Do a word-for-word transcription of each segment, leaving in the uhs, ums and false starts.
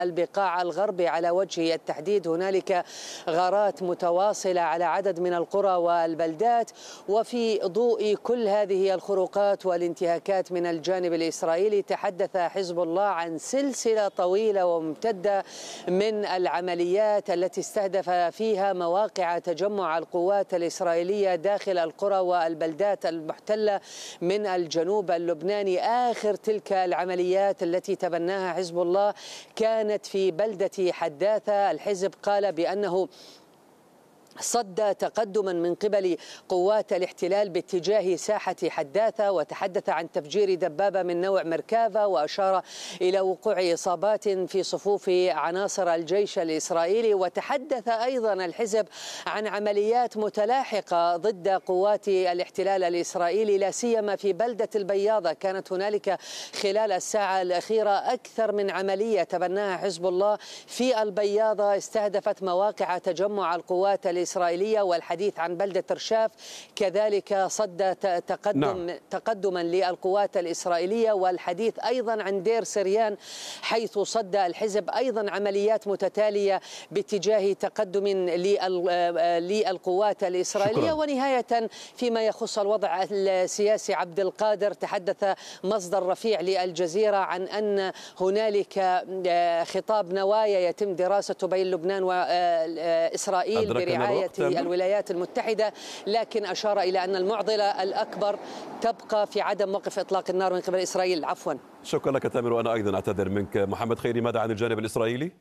البقاع الغربي على وجه التحديد. هنالك غارات متواصلة على عدد من القرى والبلدات، وفي ضوء كل هذه الخروقات والانتهاكات من الجانب الإسرائيلي تحدث حزب الله عن سلسلة طويلة وممتدة من العمليات التي استهدف فيها مواقع تجمع القوات الإسرائيلية داخل القرى والبلدات المحتلة من الجنوب اللبناني. آخر تلك العمليات التي تبناها حزب الله كانت في بلدة حداثة. الحزب قال بأنه صد تقدما من قبل قوات الاحتلال باتجاه ساحة حداثة، وتحدث عن تفجير دبابة من نوع مركافة، وأشار إلى وقوع إصابات في صفوف عناصر الجيش الإسرائيلي. وتحدث أيضا الحزب عن عمليات متلاحقة ضد قوات الاحتلال الإسرائيلي، لا سيما في بلدة البياضة. كانت هنالك خلال الساعة الأخيرة أكثر من عملية تبناها حزب الله في البياضة استهدفت مواقع تجمع القوات الإسرائيلية الإسرائيلية. والحديث عن بلدة رشاف كذلك صد تقدم نعم. تقدما للقوات الإسرائيلية. والحديث أيضا عن دير سريان حيث صد الحزب أيضا عمليات متتالية باتجاه تقدم للقوات الإسرائيلية. شكرا. ونهاية فيما يخص الوضع السياسي، عبد القادر تحدث مصدر رفيع للجزيرة عن أن هنالك خطاب نوايا يتم دراسته بين لبنان وإسرائيل برعاية الولايات المتحدة، لكن أشار إلى أن المعضلة الأكبر تبقى في عدم موقف إطلاق النار من قبل إسرائيل. عفوا. شكرا لك تامر، وأنا أيضا أعتذر منك. محمد خيري، ماذا عن الجانب الإسرائيلي؟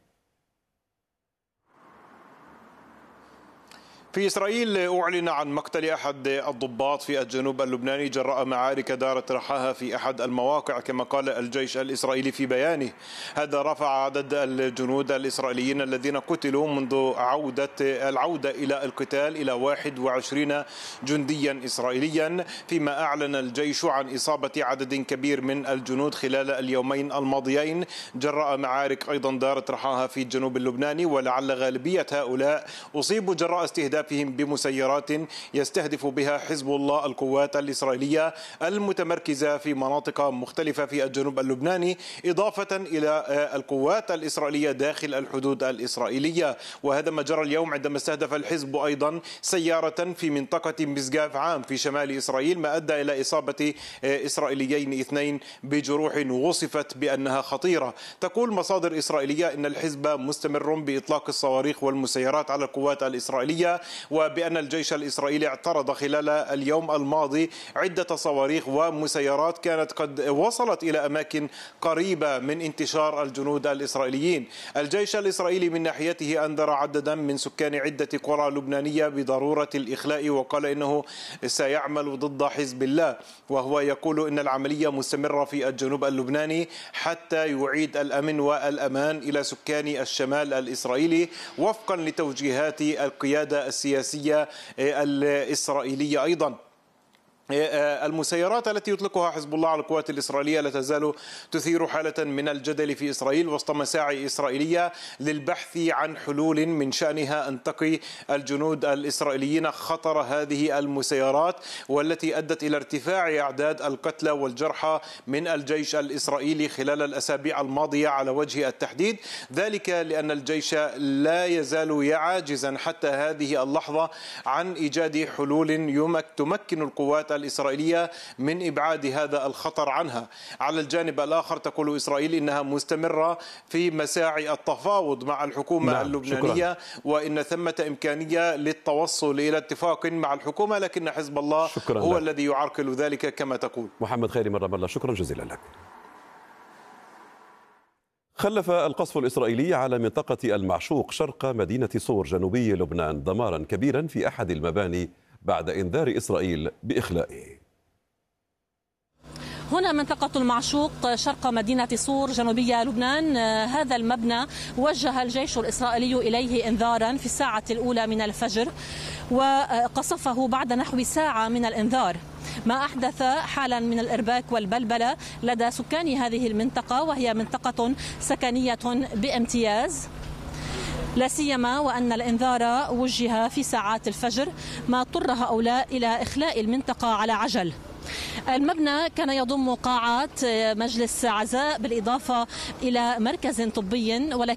في إسرائيل أعلن عن مقتل أحد الضباط في الجنوب اللبناني جراء معارك دارت رحاها في أحد المواقع كما قال الجيش الإسرائيلي في بيانه. هذا رفع عدد الجنود الإسرائيليين الذين قتلوا منذ عودة العودة إلى القتال إلى واحد وعشرين جنديا إسرائيليا، فيما أعلن الجيش عن إصابة عدد كبير من الجنود خلال اليومين الماضيين جراء معارك أيضا دارت رحاها في الجنوب اللبناني. ولعل غالبية هؤلاء أصيبوا جراء استهداف بمسيرات يستهدف بها حزب الله القوات الإسرائيلية المتمركزة في مناطق مختلفة في الجنوب اللبناني، إضافة إلى القوات الإسرائيلية داخل الحدود الإسرائيلية. وهذا ما جرى اليوم عندما استهدف الحزب أيضا سيارة في منطقة مسقاف عام في شمال إسرائيل، ما أدى إلى إصابة إسرائيليين اثنين بجروح وصفت بأنها خطيرة. تقول مصادر إسرائيلية إن الحزب مستمر بإطلاق الصواريخ والمسيرات على القوات الإسرائيلية، وبأن الجيش الإسرائيلي اعترض خلال اليوم الماضي عدة صواريخ ومسيرات كانت قد وصلت إلى أماكن قريبة من انتشار الجنود الإسرائيليين. الجيش الإسرائيلي من ناحيته أنذر عددا من سكان عدة قرى لبنانية بضرورة الإخلاء، وقال إنه سيعمل ضد حزب الله، وهو يقول إن العملية مستمرة في الجنوب اللبناني حتى يعيد الأمن والأمان إلى سكان الشمال الإسرائيلي وفقا لتوجيهات القيادة السياسية الإسرائيلية. أيضا المسيرات التي يطلقها حزب الله على القوات الإسرائيلية لا تزال تثير حالة من الجدل في إسرائيل وسط مساعي إسرائيلية للبحث عن حلول من شأنها أن تقي الجنود الإسرائيليين خطر هذه المسيرات، والتي أدت إلى ارتفاع أعداد القتلى والجرحى من الجيش الإسرائيلي خلال الأسابيع الماضية على وجه التحديد. ذلك لأن الجيش لا يزال عاجزا حتى هذه اللحظة عن إيجاد حلول تمكن القوات الإسرائيلية من إبعاد هذا الخطر عنها. على الجانب الآخر تقول إسرائيل إنها مستمرة في مساعي التفاوض مع الحكومة نعم. اللبنانية، شكرا. وإن ثمة إمكانية للتوصل إلى اتفاق مع الحكومة، لكن حزب الله هو لك. الذي يعرقل ذلك كما تقول. محمد خيري مرة مرة شكرا جزيلا لك. خلف القصف الإسرائيلي على منطقة المعشوق شرق مدينة صور جنوبي لبنان دمارا كبيرا في أحد المباني بعد إنذار إسرائيل بإخلائه. هنا منطقة المعشوق شرق مدينة صور جنوبية لبنان. هذا المبنى وجه الجيش الإسرائيلي إليه إنذارا في الساعة الأولى من الفجر وقصفه بعد نحو ساعة من الإنذار، ما أحدث حالا من الإرباك والبلبلة لدى سكان هذه المنطقة، وهي منطقة سكنية بامتياز، لا سيما وأن الإنذار وجه في ساعات الفجر، ما اضطر هؤلاء إلى إخلاء المنطقة على عجل. المبنى كان يضم قاعات مجلس عزاء بالإضافة إلى مركز طبي، ولكن